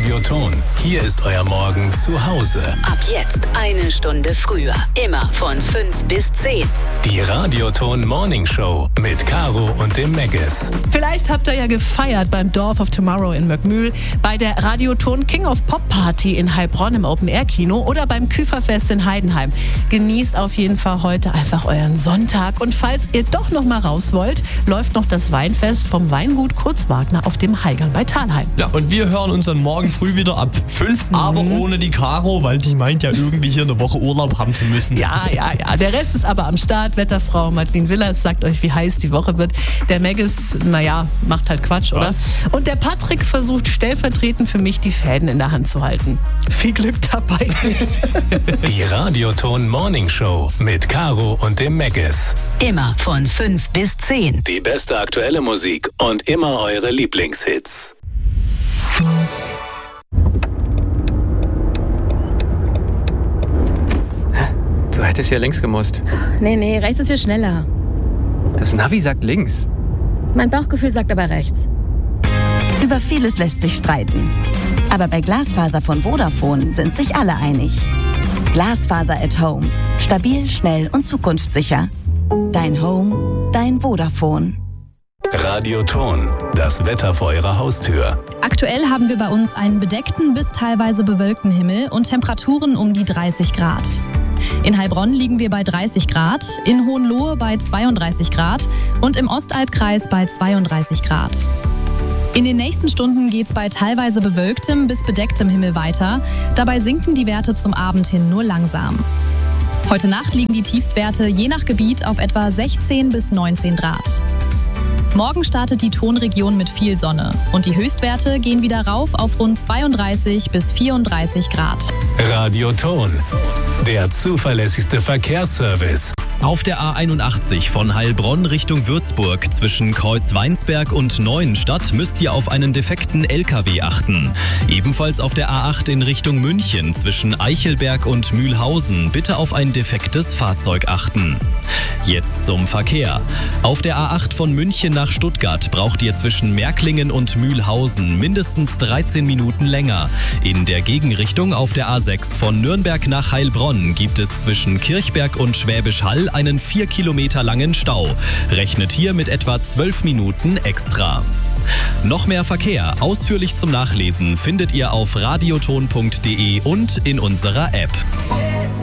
Radioton. Hier ist euer Morgen zu Hause. Ab jetzt 1 Stunde früher. Immer von 5 bis 10. Die Radioton Morning Show mit Caro und dem Meggis. Vielleicht habt ihr ja gefeiert beim Dorf of Tomorrow in Möckmühl, bei der Radioton King of Pop Party in Heilbronn im Open-Air-Kino oder beim Küferfest in Heidenheim. Genießt auf jeden Fall heute einfach euren Sonntag. Und falls ihr doch noch mal raus wollt, läuft noch das Weinfest vom Weingut Kurz-Wagner auf dem Heigern bei Thalheim. Ja, und wir hören uns dann morgen früh wieder ab 5, aber ohne die Caro, weil die meint ja irgendwie hier eine Woche Urlaub haben zu müssen. Ja. Der Rest ist aber am Start. Wetterfrau Madeleine Willers sagt euch, wie heiß die Woche wird. Der Meggis, macht halt Quatsch, oder? Was? Und der Patrick versucht stellvertretend für mich die Fäden in der Hand zu halten. Viel Glück dabei. Die Radioton Morning Show mit Caro und dem Meggis. Immer von 5 bis 10. Die beste aktuelle Musik und immer eure Lieblingshits. Du hättest hier links gemusst. Nee, rechts ist viel schneller. Das Navi sagt links. Mein Bauchgefühl sagt aber rechts. Über vieles lässt sich streiten. Aber bei Glasfaser von Vodafone sind sich alle einig. Glasfaser at Home. Stabil, schnell und zukunftssicher. Dein Home, dein Vodafone. Radioton, das Wetter vor eurer Haustür. Aktuell haben wir bei uns einen bedeckten bis teilweise bewölkten Himmel und Temperaturen um die 30 Grad. In Heilbronn liegen wir bei 30 Grad, in Hohenlohe bei 32 Grad und im Ostalbkreis bei 32 Grad. In den nächsten Stunden geht es bei teilweise bewölktem bis bedecktem Himmel weiter. Dabei sinken die Werte zum Abend hin nur langsam. Heute Nacht liegen die Tiefstwerte je nach Gebiet auf etwa 16 bis 19 Grad. Morgen startet die Tonregion mit viel Sonne und die Höchstwerte gehen wieder rauf auf rund 32 bis 34 Grad. Radioton, der zuverlässigste Verkehrsservice. Auf der A81 von Heilbronn Richtung Würzburg zwischen Kreuzweinsberg und Neuenstadt müsst ihr auf einen defekten LKW achten. Ebenfalls auf der A8 in Richtung München zwischen Eichelberg und Mühlhausen bitte auf ein defektes Fahrzeug achten. Jetzt zum Verkehr. Auf der A8 von München nach Stuttgart braucht ihr zwischen Märklingen und Mühlhausen mindestens 13 Minuten länger. In der Gegenrichtung auf der A6 von Nürnberg nach Heilbronn gibt es zwischen Kirchberg und Schwäbisch Hall einen 4 Kilometer langen Stau. Rechnet hier mit etwa 12 Minuten extra. Noch mehr Verkehr, ausführlich zum Nachlesen, findet ihr auf radioton.de und in unserer App.